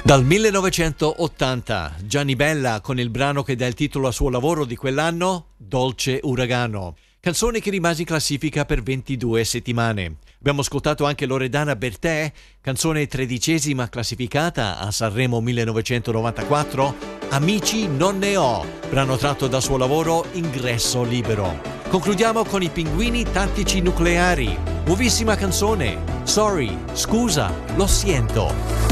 Dal 1980, Gianni Bella con il brano che dà il titolo al suo lavoro di quell'anno, Dolce Uragano. Canzone che rimase in classifica per 22 settimane. Abbiamo ascoltato anche Loredana Bertè, canzone 13ª classificata a Sanremo 1994, Amici non ne ho, brano tratto dal suo lavoro Ingresso libero. Concludiamo con i Pinguini Tattici Nucleari, nuovissima canzone, Sorry, scusa, lo siento.